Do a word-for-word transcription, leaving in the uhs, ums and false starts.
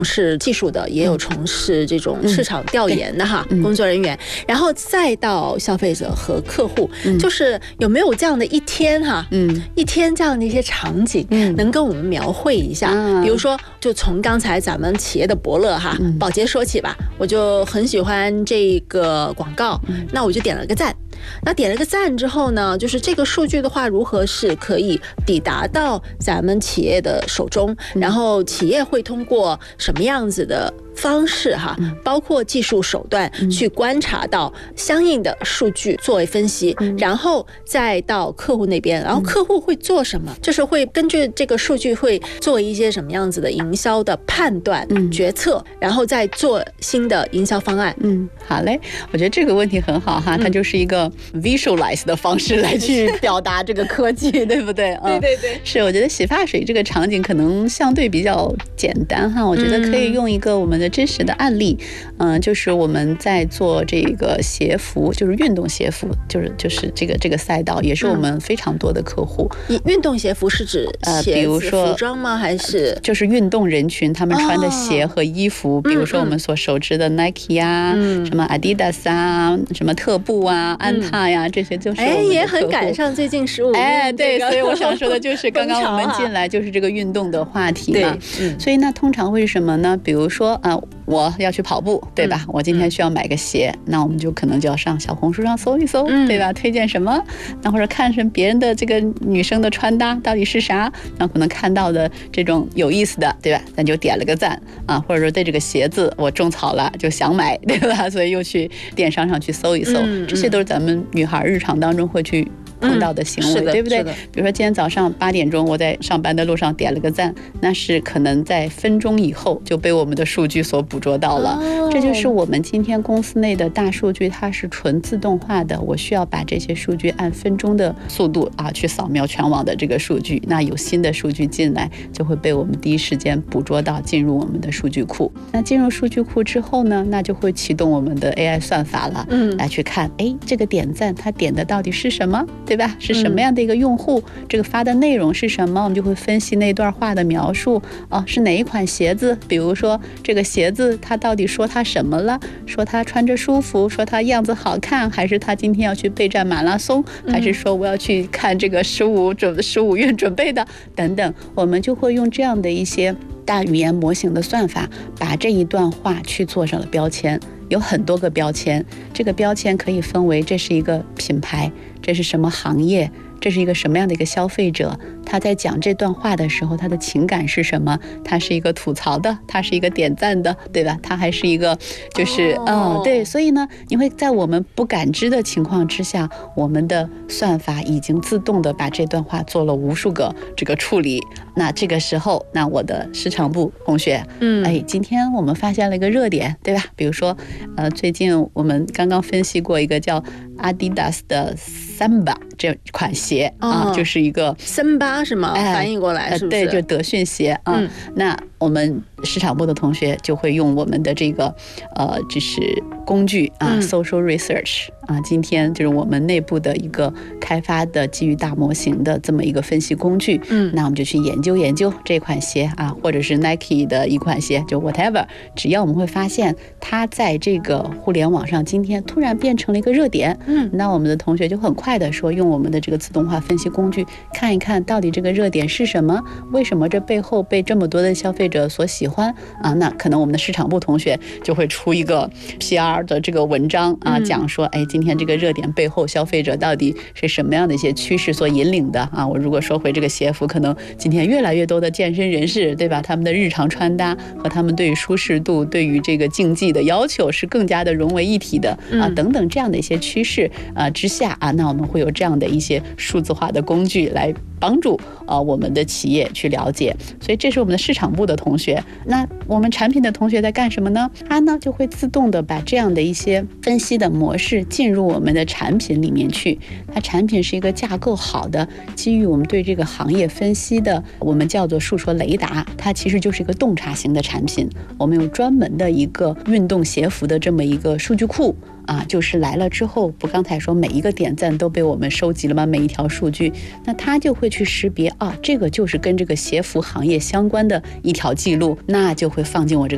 是技术的，也有从事这种市场调研的哈、嗯、工作人员，然后再到消费者和客户，嗯、就是有没有这样的一天哈，嗯，一天这样的一些场景，嗯，能跟我们描绘一下？嗯、比如说，就从刚才咱们企业的伯乐哈，嗯、宝洁说起吧，我就很喜欢这个广告，嗯、那我就点了个赞。那点了个赞之后呢，就是这个数据的话，如何是可以抵达到咱们企业的手中？然后企业会通过什么样子的方式哈，包括技术手段去观察到相应的数据作为分析，然后再到客户那边，然后客户会做什么？就是会根据这个数据会做一些什么样子的营销的判断、决策，然后再做新的营销方案。 嗯，好嘞，我觉得这个问题很好哈，它就是一个 visualize 的方式来去表达这个科技，对不对？ 对对对， 是，我觉得洗发水这个场景可能相对比较简单哈，我觉得可以用一个我们的真实的案例，嗯、呃，就是我们在做这个鞋服，就是运动鞋服，就是就是这个这个赛道，也是我们非常多的客户。 嗯、运动鞋服是指呃， 比如说服装吗？还是就是运动人群他们穿的鞋和衣服，哦、比如说我们所熟知的 Nike 啊，嗯、什么 Adidas 啊，什么特步啊、安踏呀、嗯，这些就是我们的客户。 哎，也很赶上最近十五。 哎，对，所以我想说的就是刚刚我们进来就是这个运动的话题嘛。嗯、所以那通常会是什么呢？比如说啊。我要去跑步，对吧？嗯、我今天需要买个鞋，嗯、那我们就可能就要上小红书上搜一搜，嗯、对吧？推荐什么？那或者看什么别人的这个女生的穿搭到底是啥？那可能看到的这种有意思的，对吧？咱就点了个赞啊，或者说对这个鞋子我种草了，就想买，对吧？所以又去电商上去搜一搜，嗯、这些都是咱们女孩日常当中会去碰到的行为，嗯、对不对？比如说今天早上八点钟我在上班的路上点了个赞，那是可能在分钟以后就被我们的数据所捕捉到了。哦、这就是我们今天公司内的大数据，它是纯自动化的，我需要把这些数据按分钟的速度啊去扫描全网的这个数据，那有新的数据进来就会被我们第一时间捕捉到，进入我们的数据库。那进入数据库之后呢，那就会启动我们的 A I 算法了，嗯，来去看，哎，这个点赞它点的到底是什么？对吧？是什么样的一个用户？嗯、这个发的内容是什么？我们就会分析那段话的描述啊，是哪一款鞋子？比如说这个鞋子，它到底说它什么了？说它穿着舒服，说它样子好看，还是它今天要去备战马拉松，嗯、还是说我要去看这个十五准十五运准备的等等？我们就会用这样的一些大语言模型的算法，把这一段话去做上了标签。有很多个标签，这个标签可以分为这是一个品牌，这是什么行业，这是一个什么样的一个消费者，他在讲这段话的时候他的情感是什么，他是一个吐槽的，他是一个点赞的，对吧？他还是一个就是嗯、oh. 呃，对，所以呢你会在我们不感知的情况之下，我们的算法已经自动的把这段话做了无数个这个处理。那这个时候，那我的市场部同学，嗯，哎，今天我们发现了一个热点，对吧？比如说呃，最近我们刚刚分析过一个叫 Adidas 的 Samba 这款鞋、哦、啊，就是一个森巴是吗？哎、翻译过来是不是？ 对，就德训鞋啊。嗯、那我们市场部的同学就会用我们的这个呃，就是工具啊、嗯、，social research 啊，今天就是我们内部的一个开发的基于大模型的这么一个分析工具。嗯，那我们就去研究研究这款鞋啊，或者是 Nike 的一款鞋，就 whatever， 只要我们会发现它在这个互联网上今天突然变成了一个热点，嗯，那我们的同学就很快的说，用我们的这个自动化分析工具看一看到底这个热点是什么，为什么这背后被这么多的消费者所喜欢啊？那可能我们的市场部同学就会出一个 P R 的这个文章啊，嗯、讲说，哎，今天这个热点背后消费者到底是什么样的一些趋势所引领的啊？我如果说回这个鞋服，可能今天越来越多的健身人士，对吧？他们的日常穿搭和他们对于舒适度、对于这个竞技的要求是更加的融为一体的啊，等等这样的一些趋势啊之下啊，那我们会有这样的一些数字化的工具来帮助呃我们的企业去了解。所以这是我们的市场部的同学。那我们产品的同学在干什么呢？他呢就会自动的把这样的一些分析的模式进入我们的产品里面去。它产品是一个架构好的，基于我们对这个行业分析的，我们叫做数说雷达，它其实就是一个洞察型的产品。我们有专门的一个运动鞋服的这么一个数据库啊，就是来了之后，不刚才说每一个点赞都被我们收集了吗？每一条数据，那它就会去识别啊，这个就是跟这个鞋服行业相关的一条记录，那就会放进我这个